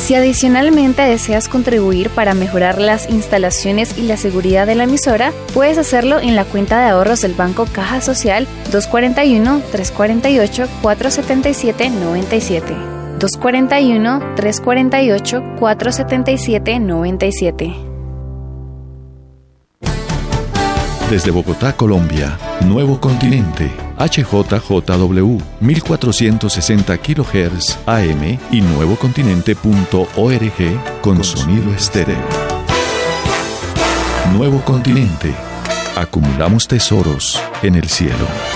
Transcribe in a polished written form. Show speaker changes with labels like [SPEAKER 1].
[SPEAKER 1] Si adicionalmente deseas contribuir para mejorar las instalaciones y la seguridad de la emisora, puedes hacerlo en la cuenta de ahorros del Banco Caja Social 241-348-477-97. 241-348-477-97.
[SPEAKER 2] Desde Bogotá, Colombia, Nuevo Continente, HJJW, 1460 kHz AM y nuevocontinente.org con sonido estéreo. Nuevo Continente. Acumulamos tesoros en el cielo.